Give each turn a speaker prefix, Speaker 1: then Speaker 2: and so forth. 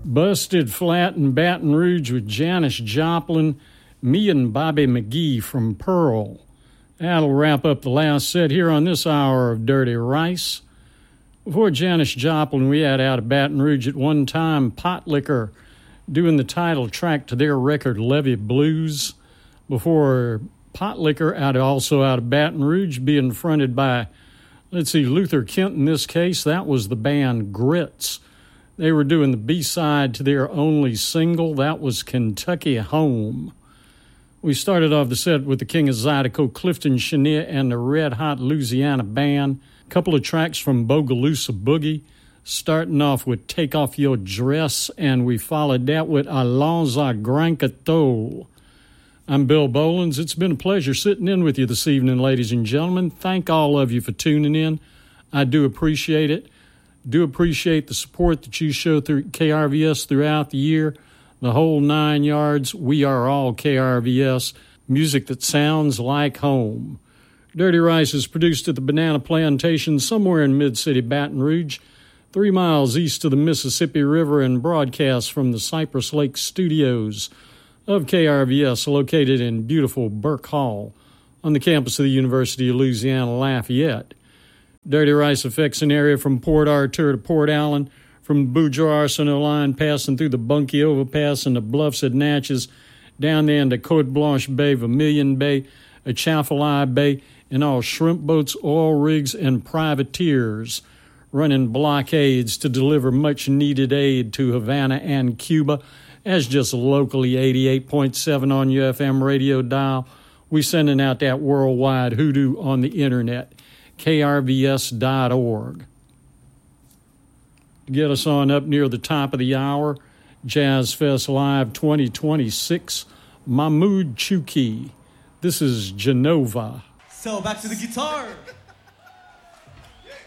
Speaker 1: Busted Flat in Baton Rouge with Janis Joplin, me and Bobby McGee from Pearl. That'll wrap up the last set here on this hour of Dirty Rice. Before Janis Joplin, we had out of Baton Rouge at one time Pot Liquor doing the title track to their record Levee Blues. Before Pot Liquor, also out of Baton Rouge, being fronted by, Luther Kent in this case. That was the band Grits. They were doing the B-side to their only single. That was Kentucky Home. We started off the set with the King of Zydeco, Clifton Chenier, and the Red Hot Louisiana Band. A couple of tracks from Bogalusa Boogie, starting off with Take Off Your Dress, and we followed that with Allons à Grand Cateau. I'm Bill Bolins. It's been a pleasure sitting in with you this evening, ladies and gentlemen. Thank all of you for tuning in. I do appreciate it. Do appreciate the support that you show through KRVS throughout the year. The whole 9 yards. We are all KRVS. Music that sounds like home. Dirty Rice is produced at the Banana Plantation somewhere in Mid-City, Baton Rouge, 3 miles east of the Mississippi River, and broadcast from the Cypress Lake Studios of KRVS, located in beautiful Burke Hall on the campus of the University of Louisiana Lafayette. Dirty Rice affects an area from Port Arthur to Port Allen, from the Boudreaux-Arsenault line, passing through the Bunkie Overpass and the bluffs at Natchez, down there into Cote Blanche Bay, Vermilion Bay, Atchafalaya Bay, and all shrimp boats, oil rigs, and privateers running blockades to deliver much-needed aid to Havana and Cuba. As just locally 88.7 on your FM radio dial, we sending out that worldwide hoodoo on the internet, krvs.org. To get us on up near the top of the hour, Jazz Fest Live 2026, Mahmoud Chouki. This is Genova.
Speaker 2: So back to the guitar.